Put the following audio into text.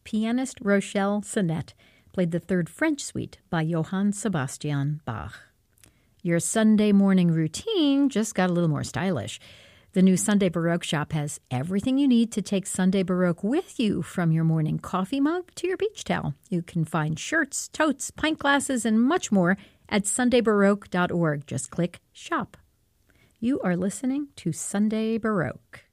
pianist Rochelle Sonette played the Third French Suite by Johann Sebastian Bach. Your Sunday morning routine just got a little more stylish. The new Sunday Baroque shop has everything you need to take Sunday Baroque with you, from your morning coffee mug to your beach towel. You can find shirts, totes, pint glasses, and much more at sundaybaroque.org. Just click Shop. You are listening to Sunday Baroque.